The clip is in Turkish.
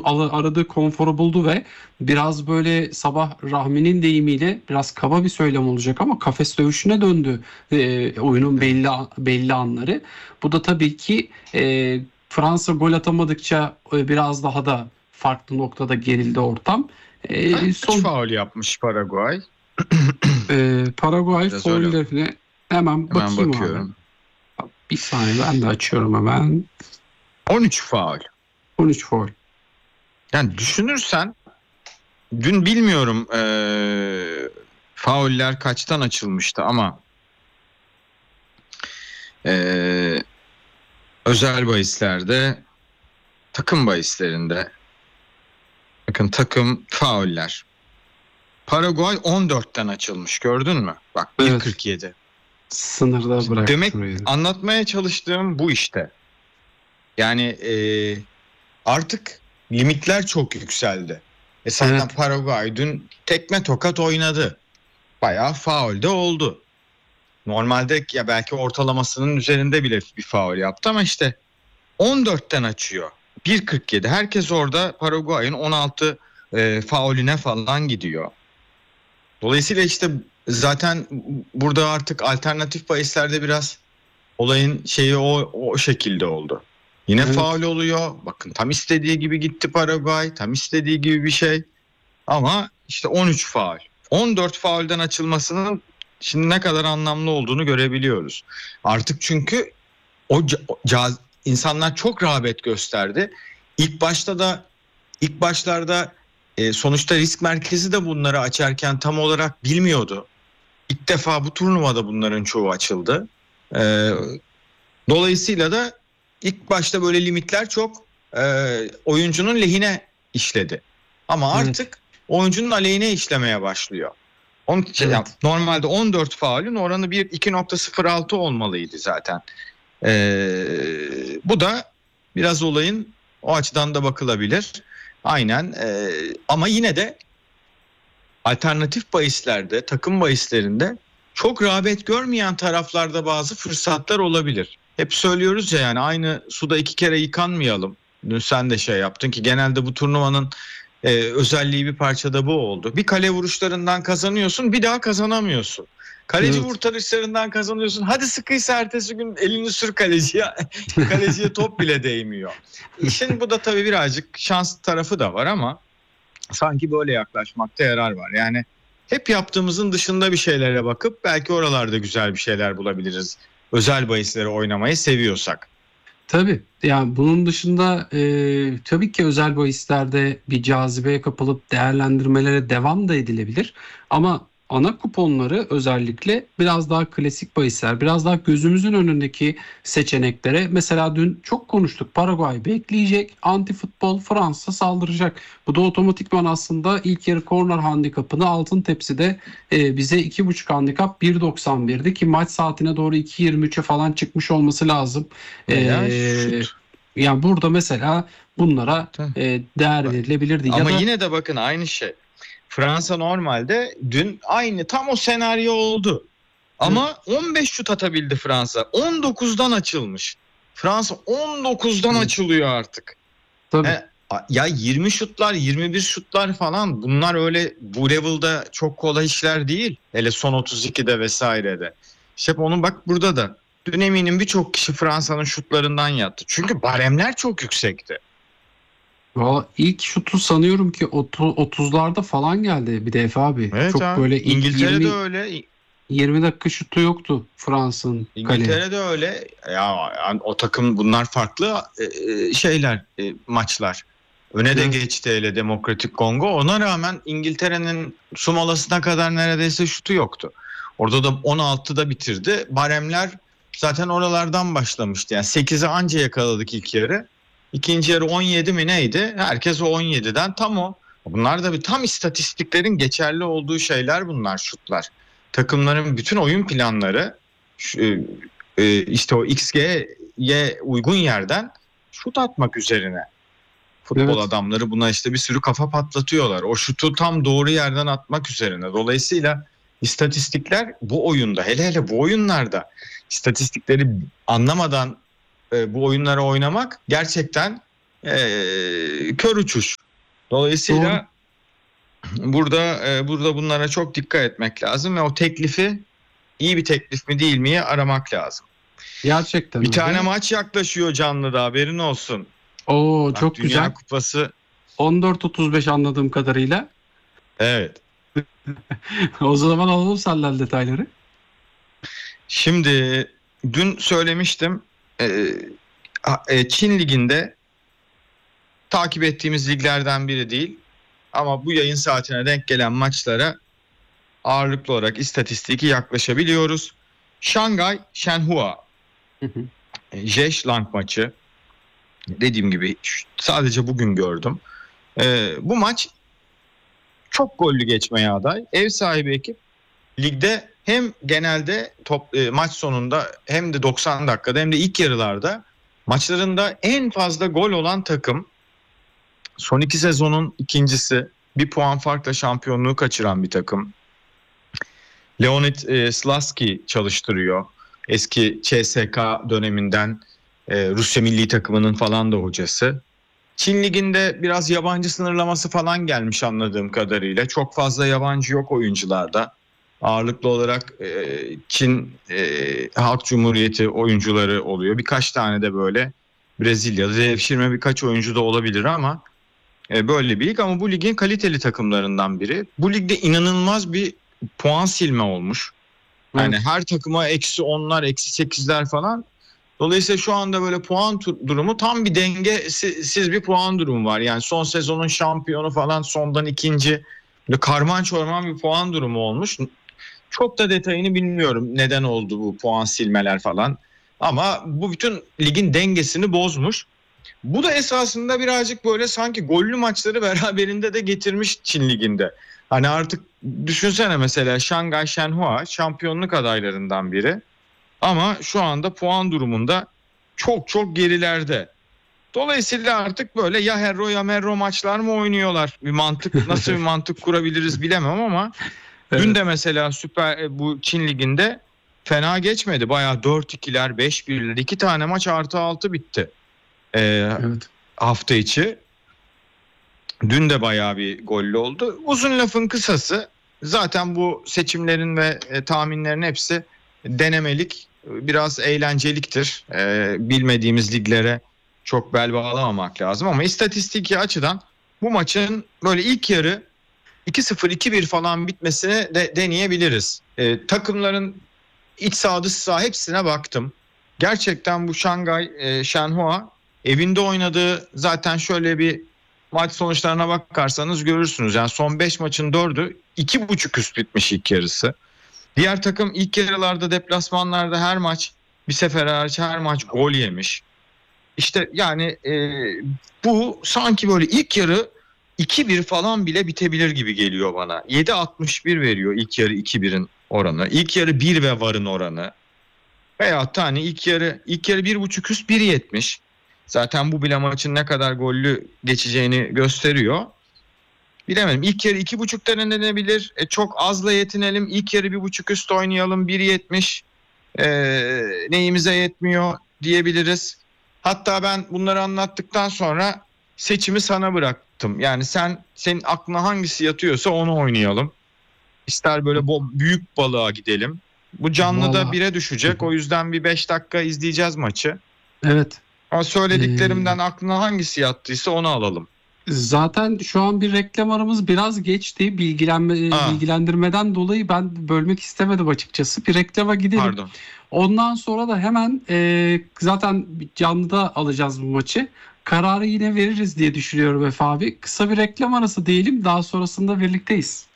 aradığı konforu buldu ve biraz böyle Sabah Rahmi'nin deyimiyle biraz kaba bir söylem olacak ama kafes dövüşüne döndü oyunun belli anları. Bu da tabii ki Fransa gol atamadıkça biraz daha da farklı noktada gerildi ortam. Kaç faul yapmış Paraguay? Paraguay Biraz öyle. faullerine hemen Hemen bakayım bakıyorum. abi. Bir saniye ben de açıyorum hemen. 13 faul. 13 faul. Yani düşünürsen dün bilmiyorum fauller kaçtan açılmıştı ama özel bahislerde, takım bahislerinde bakın takım fauller. Paraguay 14'ten açılmış, gördün mü? Bak Evet. 1.47. Sınırda bıraktı. Demek burayı. anlatmaya çalıştığım bu işte. Yani artık limitler çok yükseldi. Zaten Evet. Paraguay dün tekme tokat oynadı. Bayağı faul de oldu. Normalde ya belki ortalamasının üzerinde bile bir faul yaptı ama işte 14'ten açıyor. 1.47. Herkes orada Paraguay'ın 16 faulüne falan gidiyor. Dolayısıyla işte zaten burada artık alternatif bahislerde biraz olayın şeyi o şekilde oldu. Yine Evet. faul oluyor. Bakın tam istediği gibi gitti Paraguay. Tam istediği gibi bir şey. Ama işte 13 faul. 14 faulden açılmasının şimdi ne kadar anlamlı olduğunu görebiliyoruz. Artık çünkü insanlar çok rağbet gösterdi. İlk başlarda sonuçta risk merkezi de bunları açarken tam olarak bilmiyordu. İlk defa bu turnuvada bunların çoğu açıldı. Dolayısıyla da ilk başta böyle limitler çok oyuncunun lehine işledi. Ama artık oyuncunun aleyhine işlemeye başlıyor. Onun için yani normalde 14 faulün oranı 2.06 olmalıydı zaten. Bu da biraz olayın o açıdan da bakılabilir. Aynen. Ama yine de alternatif bahislerde, takım bahislerinde çok rağbet görmeyen taraflarda bazı fırsatlar olabilir. Hep söylüyoruz ya, yani aynı suda iki kere yıkanmayalım. Dün sen de şey yaptın ki genelde bu turnuvanın özelliği bir parçada bu oldu. Bir kale vuruşlarından kazanıyorsun, bir daha kazanamıyorsun. Kaleci vuruşlarından kazanıyorsun. Hadi sıkıysa ertesi gün elini sür kaleciye. Kaleciye top bile değmiyor. İşin bu da tabii birazcık şans tarafı da var ama sanki böyle yaklaşmakta yarar var. Yani hep yaptığımızın dışında bir şeylere bakıp belki oralarda güzel bir şeyler bulabiliriz. Özel bahisleri oynamayı seviyorsak. Tabii. Yani bunun dışında tabii ki özel bahislerde bir cazibeye kapılıp değerlendirmelere devam da edilebilir. Ama ana kuponları özellikle biraz daha klasik bahisler, biraz daha gözümüzün önündeki seçeneklere. Mesela dün çok konuştuk. Paraguay bekleyecek, anti futbol Fransa saldıracak. Bu da otomatikman aslında ilk yarı korner handikapını Altın Tepsi'de bize 2.5 handikap 1.91'di ki maç saatine doğru 2.23'e falan çıkmış olması lazım. Yani burada mesela bunlara değer verilebilirdi. Ama Ya da yine de bakın aynı şey. Fransa normalde dün aynı tam o senaryo oldu. Ama 15 şut atabildi Fransa. 19'dan açılmış. Fransa 19'dan açılıyor artık. tabii. Ya 20 şutlar, 21 şutlar falan, bunlar öyle bu level'da çok kolay işler değil. Hele son 32'de vesairede. İşte onun bak burada da. Dün eminim birçok kişi Fransa'nın şutlarından yattı. Çünkü baremler çok yüksekti. Valla ilk şutu sanıyorum ki 30'larda falan geldi bir de Efe abi. Evet Çok abi. böyle ilk İngiltere'de öyle. 20 dakika şutu yoktu Fransa'nın kaleye. İngiltere'de öyle. Ya yani o takım, bunlar farklı şeyler, maçlar. Öne de geçti hele Demokratik Kongo. Ona rağmen İngiltere'nin su molasına kadar neredeyse şutu yoktu. Orada da 16'da bitirdi. Baremler zaten oralardan başlamıştı. Yani 8'e anca yakaladık ilk yarı. İkinci yarı 17 mi neydi? Herkes o 17'den tam o. Bunlar da bir tam istatistiklerin geçerli olduğu şeyler bunlar, şutlar. Takımların bütün oyun planları işte o XG'ye uygun yerden şut atmak üzerine. Futbol adamları buna işte bir sürü kafa patlatıyorlar. O şutu tam doğru yerden atmak üzerine. Dolayısıyla istatistikler bu oyunda, hele hele bu oyunlarda istatistikleri anlamadan bu oyunları oynamak gerçekten kör uçuş. Dolayısıyla burada bunlara çok dikkat etmek lazım ve o teklifi iyi bir teklif mi değil mi aramak lazım. Gerçekten Bir öyle. tane maç yaklaşıyor canlıda, haberin olsun. Oo, Bak, çok Dünya güzel. Kupası. 14.35 anladığım kadarıyla. Evet. O zaman alalım senden detayları. Şimdi dün söylemiştim. Çin Ligi'nde takip ettiğimiz liglerden biri değil. Ama bu yayın saatine denk gelen maçlara ağırlıklı olarak istatistiki yaklaşabiliyoruz. Şangay Shenhua Zhejiang maçı, dediğim gibi sadece bugün gördüm. Bu maç çok gollü geçmeye aday. Ev sahibi ekip ligde hem genelde maç sonunda hem de 90 dakikada hem de ilk yarılarda maçlarında en fazla gol olan takım. Son 2 sezonun ikincisi, bir puan farkla şampiyonluğu kaçıran bir takım. Leonid Slaski çalıştırıyor. Eski CSKA döneminden Rusya milli takımının falan da hocası. Çin Ligi'nde biraz yabancı sınırlaması falan gelmiş anladığım kadarıyla. Çok fazla yabancı yok oyuncularda. Ağırlıklı olarak Çin Halk Cumhuriyeti oyuncuları oluyor. Birkaç tane de böyle Brezilya'da devşirme birkaç oyuncu da olabilir ama böyle bir lig. Ama bu ligin kaliteli takımlarından biri. Bu ligde inanılmaz bir puan silme olmuş. Yani Evet. her takıma -10'lar, -8'ler falan. Dolayısıyla şu anda böyle puan durumu tam bir dengesiz bir puan durumu var. Yani son sezonun şampiyonu falan, sondan ikinci, böyle karman çorman bir puan durumu olmuş. Çok da detayını bilmiyorum neden oldu bu puan silmeler falan. Ama bu bütün ligin dengesini bozmuş. Bu da esasında birazcık böyle sanki gollü maçları beraberinde de getirmiş Çin Ligi'nde. Hani artık düşünsene, mesela Şangay Shenhua şampiyonluk adaylarından biri. Ama şu anda puan durumunda çok çok gerilerde. Dolayısıyla artık böyle ya Herro ya Merro maçlar mı oynuyorlar? Bir mantık, nasıl bir mantık kurabiliriz bilemem ama dün Evet. de mesela bu Çin Ligi'nde fena geçmedi. Bayağı 4-2'ler, 5-1'ler, 2 tane maç +6 bitti. Evet. Hafta içi. Dün de bayağı bir gollü oldu. Uzun lafın kısası, zaten bu seçimlerin ve tahminlerin hepsi denemelik, biraz eğlenceliktir. Bilmediğimiz liglere çok bel bağlamamak lazım ama istatistiki açıdan bu maçın böyle ilk yarı 2-0, 2-1 falan bitmesine de deneyebiliriz. Takımların iç saha dış saha hepsine baktım. Gerçekten bu Şangay Shenhua evinde oynadığı, zaten şöyle bir maç sonuçlarına bakarsanız görürsünüz. Yani son 5 maçın 4'ü 2,5 üst bitmiş ilk yarısı. Diğer takım ilk yarılarda deplasmanlarda her maç, bir sefer hariç her maç gol yemiş. İşte yani bu sanki böyle ilk yarı 2-1 falan bile bitebilir gibi geliyor bana. 7.61 veriyor ilk yarı 2-1'in oranı. İlk yarı 1 ve varın oranı. Veyahut da hani ilk yarı 1,5 üst 1.70. Zaten bu bile maçın ne kadar gollü geçeceğini gösteriyor. Bilemedim. İlk yarı 2,5 denenebilir. Çok azla yetinelim. İlk yarı 1,5 üst oynayalım. 1.70 neyimize yetmiyor diyebiliriz. Hatta ben bunları anlattıktan sonra seçimi sana bıraktım. Yani senin aklına hangisi yatıyorsa onu oynayalım. İster böyle büyük balığa gidelim. Bu canlı da Valla. 1'e düşecek. O yüzden bir 5 dakika izleyeceğiz maçı. Evet. Ama Ee, söylediklerimden aklına hangisi yattıysa onu alalım. Zaten şu an bir reklam aramız biraz geçti. Aa, Bilgilendirmeden dolayı ben bölmek istemedim açıkçası. Bir reklama gidelim. pardon. Ondan sonra da hemen zaten canlıda alacağız bu maçı. Kararı yine veririz diye düşünüyorum Efe abi. Kısa bir reklam arası diyelim. Daha sonrasında birlikteyiz.